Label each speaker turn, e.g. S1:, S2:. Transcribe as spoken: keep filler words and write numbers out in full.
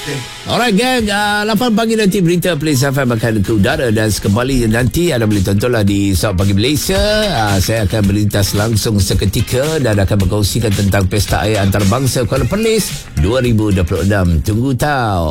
S1: Alright gang, uh, lapan pagi nanti berita Plains F M akan ke udara dan kembali nanti anda boleh tontonlah di Sabtu Pagi Malaysia. Uh, saya akan berlintas langsung seketika dan akan berkongsikan tentang Pesta Air Antarabangsa Kuala Perlis dua ribu dua puluh enam. Tunggu tahu.